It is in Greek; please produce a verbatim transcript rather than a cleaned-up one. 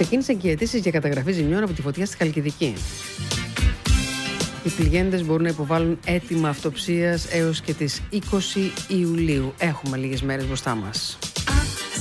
Ξεκίνησαν και οι αιτήσεις για καταγραφή ζημιών από τη φωτιά στη Χαλκιδική. Οι πληγέντες μπορούν να υποβάλουν αίτημα αυτοψίας έως και τις είκοσι Ιουλίου. Έχουμε λίγες μέρες μπροστά μας.